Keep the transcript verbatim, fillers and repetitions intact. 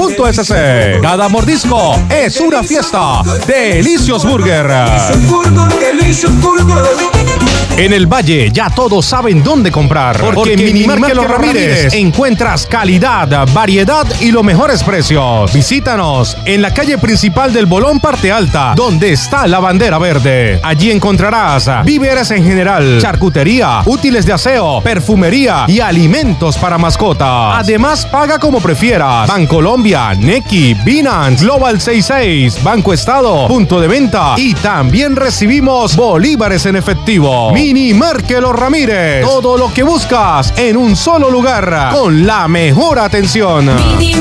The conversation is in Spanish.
punto es ce. Cada mordisco es una fiesta. Delicious Burger. En el Valle ya todos saben dónde comprar. Porque, porque en Minimarket Los Ramírez encuentras calidad, variedad y los mejores precios. Visítanos en la calle principal del Bolón Parte Alta, donde está la bandera verde. Allí encontrarás víveres en general, charcutería, útiles de aseo, perfumería y alimentos para mascotas. Además, paga como prefieras. Bancolombia, Nequi, Binance, Global sesenta y seis, Banco Estado, punto de venta y también recibimos bolívares en efectivo. Minimarket Los Ramírez. Todo lo que buscas en un solo lugar con la mejor atención.